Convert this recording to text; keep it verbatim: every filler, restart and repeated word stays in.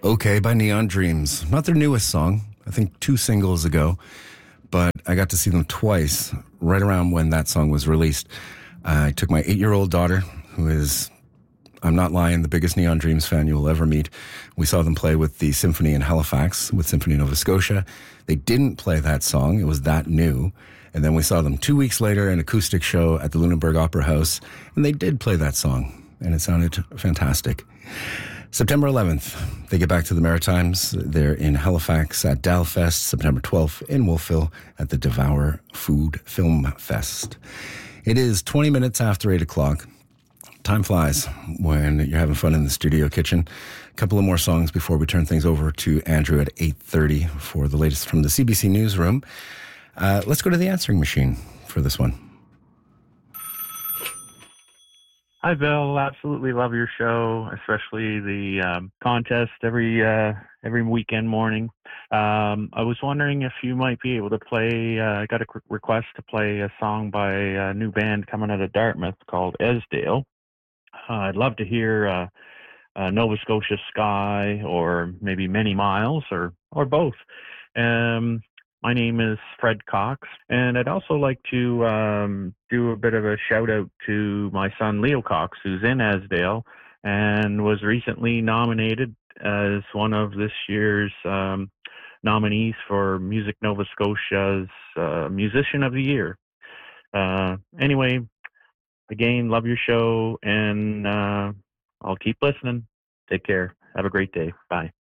Okay by Neon Dreams. Not their newest song, I think two singles ago, but I got to see them twice right around when that song was released. I took my eight-year-old daughter, who is, I'm not lying, the biggest Neon Dreams fan you'll ever meet. We saw them play with the Symphony in Halifax, with Symphony Nova Scotia. They didn't play that song. It was that new. And then we saw them two weeks later, an acoustic show at the Lunenburg Opera House, and they did play that song, and it sounded fantastic. September eleventh, they get back to the Maritimes. They're in Halifax at Dalfest. September twelfth in Wolfville at the Devour Food Film Fest. It is twenty minutes after eight o'clock. Time flies when you're having fun in the studio kitchen. A couple of more songs before we turn things over to Andrew at eight thirty for the latest from the C B C Newsroom. Uh, let's go to the answering machine for this one. Hi, Bill. Absolutely love your show, especially the um, contest every uh, every weekend morning. Um, I was wondering if you might be able to play, I uh, got a request to play a song by a new band coming out of Dartmouth called Esdale. Uh, I'd love to hear uh, uh, Nova Scotia Sky or maybe Many Miles or, or both. Um, My name is Fred Cox, and I'd also like to um, do a bit of a shout out to my son Leo Cox, who's in Esdale and was recently nominated as one of this year's um, nominees for Music Nova Scotia's uh, Musician of the Year. Uh, anyway, again, love your show, and uh, I'll keep listening. Take care. Have a great day. Bye.